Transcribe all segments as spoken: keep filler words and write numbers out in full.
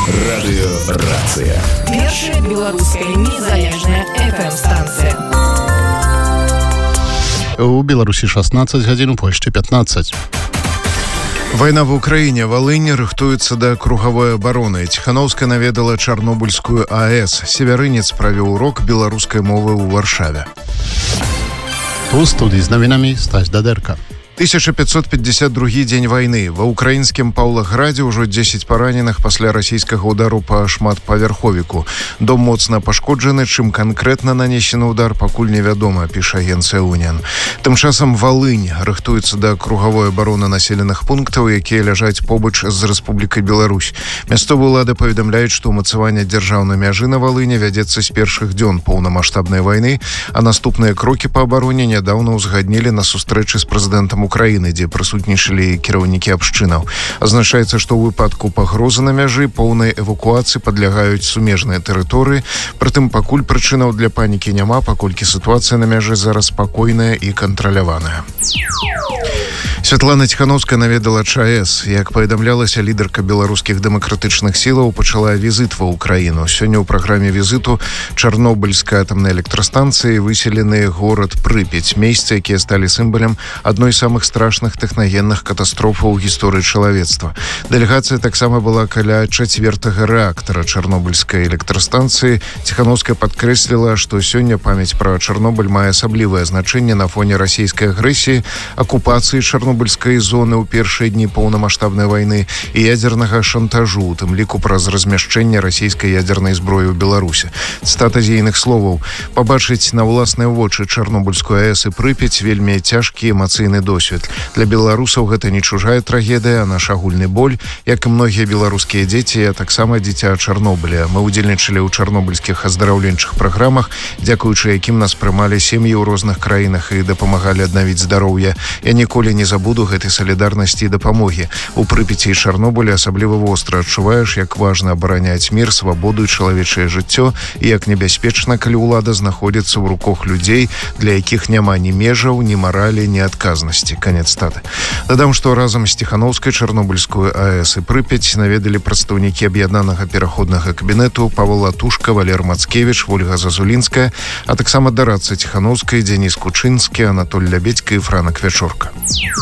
Радыёрацыя. Першая беларуская незалежная эф эм-станцыя. У Беларусі шаснаццаць гадзін, у Польшчы пятнаццаць. Вайна в Украіне. Валынь рыхтуецца да кругавой абароны. Ціханаўская наведала Чарнобыльскую а э с. Севярынец правёў урок беларускай мовы ў Варшаве. У студии з навінамі Стась Дадэрка. тысяча пятьсот пятьдесят другі дзень вайны. Ва ўкраінскім Паўлаградзе ўжо дзесяць параненых пасля расійскага удару па шматпавярховіку. Дом моцна пашкоджаны, чым канкрэтна нанесены удар, пакуль невядома, піша агенцыя Уніан. Тым часам Валынь рыхтуецца да кругавой абароны населеных пунктаў, якія ляжаць побач з Рэспублікай Беларусь. Мясцовыя ўлады паведамляюць, што ўмацаванне дзяржаўнай мяжы на Валыні вядзецца з першых дзён поўнамаштабнай вайны, а наступныя крокі па абароне нядаўна ўзгаднілі на сустрэчы з прэзідэнтам Украіны, дзе прысутнічалі кіраўнікі абшчынаў. Азначаецца, што ў выпадку пагрозы на мяжы поўнай эвакуацыі падлягаюць сумежныя тэрыторыі. Прытым пакуль прычынаў для панікі няма, паколькі сітуацыя на мяжы зараз спакойная і кантраляваная. Святлана Ціханаўская наведала ЧАЭС. Як паведамлялася, лідарка беларускіх дэмакратычных сілаў пачала візіт ва ўкраіну. Сёння ў праграме візіту Чарнобыльскай атамнай электрастанцыі выселены горад Прыпяць, месцы, якія сталі сімвалам адной з самых страшных тэхнагенных катастрофаў у гісторыі чалавецтва. Дэлегацыя таксама была каля чацвертага рэактара Чарнобыльскай электрастанцыі. Ціханаўская падкрэсліла, што сёння памяць пра Чарнобыль мае асаблівае значэнне на фоне расійскай агрэсіі, акупацыі Чарнобыльскай зоны ў першыя дні поўнамаштабнай вайны і ядзернага шантажу, у тым ліку праз размяшчэнне расійскай ядзернай зброі ў Беларусі. Цытата з ейных словаў: «Пабачыць на ўласныя вочы Чарнобыльскую а э с і Прыпяць вельмі цяжкі эмацыйны досвед. Для беларусаў гэта не чужая трагедыя, а наш агульны боль, як і многія беларускія дзеці, а таксама дзіця Чарнобыля. Мы ўдзельнічалі ў чарнобыльскіх аздараўленчых праграмах, дзякуючы якім нас прымалі сем'і ў розных краінах і дапамагалі аднавіць здароўе. Я ніколі не забуду гэтай салідарнасці і дапамогі. У Прыпяці і Чарнобылі асабліва востра адчуваеш, як важна абараняць мір, свабоду і чалавечае жыццё, і як небяспечна, калі ўлада знаходзіцца ў руках людзей, для якіх няма ні межаў, ні маралі, ні адказнасці». Канец статы. Дадам, што разам з Ціханаўскай Чарнобыльскую а э с і Прыпяць наведалі прадстаўнікі аб'яднанага пераходнага кабінету Павел Латушка, Валер Мацкевіч, Ольга Зазулінская, а таксама дарадцы Ціханаўскай Дзеніс Кучынскі, Анатоль Лябедька і Франак Вячорка.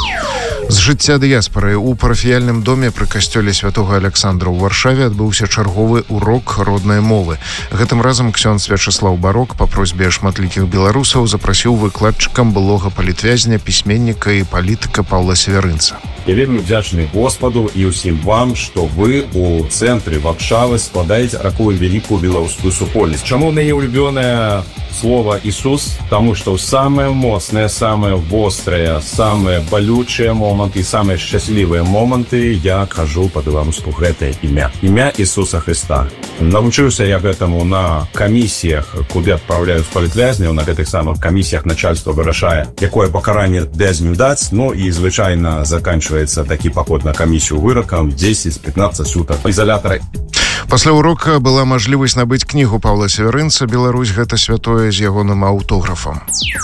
З жыцця дыяспары у парафіяльным доме пры касцёле святога Александра ў Варшаве адбыўся чарговы урок роднай мовы. Гэтым разам ксёндз Вячаслаў Барок па просьбе шматлікіх беларусаў запрасіў выкладчыкам былога палітвязня, пісьменніка і палітыка Паўла Севярынца. Я вельмі вдячны Господу і ўсім вам, што вы у цэнтры Варшавы складаеце такую вялікую беларускую супольнасць. Чаму мяне улюбёнае слово «Ісус»? Таму што самыя моцныя, самыя вострыя, самыя балючыя моманты і самыя шчаслівыя моманты я кажу па-беларуску гэтае імя. Імя Ісуса Христа. Навучыўся я гэтаму на камісіях, куды адпраўляюць палітвязняў, на гэтых самых камісіях начальства вырашае, якое пакаранне вязню даць, ну і звычайна заканчваецца такі паход на камісію выракам дзесяць-пятнаццаць сутак ізалятара. Пасля урока была мажлівасць набыць кнігу Паўла Севярынца «Беларусь – гэта святое» з ягоным аўтографам.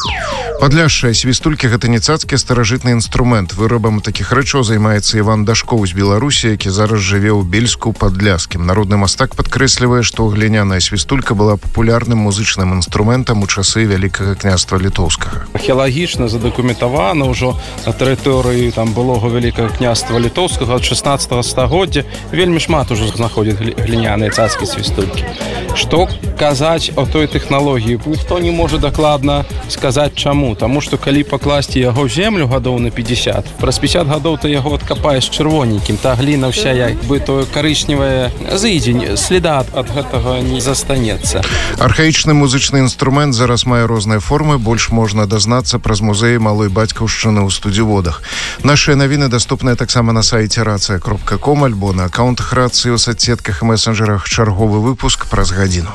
Падляшшая свістулькі – гэта не цацкі, а старажытны інструмент. Вырабам такіх рэчаў займаецца Іван Дашкоў з Беларусі, які зараз жыве ў Бельску пад Ляскім. Народны мастак падкрэслівае, што гліняная свістулька была папулярным музычным інструментам у часы Вялікага княства Літоўскага. Археалагічна задакументавана ўжо на тэрыторыі там былога Вялікага княства Літоўскага ад шаснаццатага стагоддзя вельмі шмат ужо знаходзяць гліняныя цацкі свістулькі. Што казаць о той тэхналогіі? Ніхто не можа дакладна сказаць чаму. Таму што калі пакласці яго ў землю гадоў на пятьдесят, праз пятьдесят гадоў ты яго адкапаеш чырвоненькім, та гліна вся як бы тое карычневае зыдзень, следа ад гэтага не застанецца. Архаічны музычны інструмент зараз мае розныя формы, больш можна дазнацца праз музей малой бацькаўшчыны ў студзіводах. Нашыя навіны даступныя таксама на сайце рацыя кропка ком альбо на аккаунтах рацыі ў соцсетках і месенджерах. Чарговы выпуск праз гадзіну.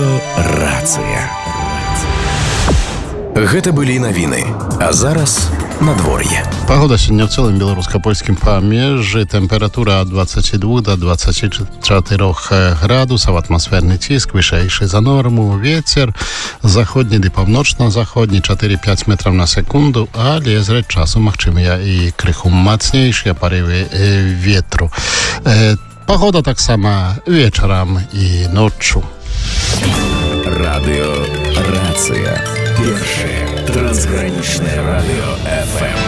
Радыёрацыя. Гэта былі навіны. А зараз надвор'е. Погода сёння ў цэлым беларуска-польскім памежжы. Тэмпература ад дваццаці двух да дваццаці чатырох градусаў, атмасферны ціск вышэйшы за норму, вецер заходні ды паўночна-заходні чатыры-пяць метраў на секунду, але зрэд часу магчымыя і крыху мацнейшыя парывы ветру. Погода таксама вечарам і ноччу. Радыё Рацыя. Першае трансгранічнае радыё эф эм.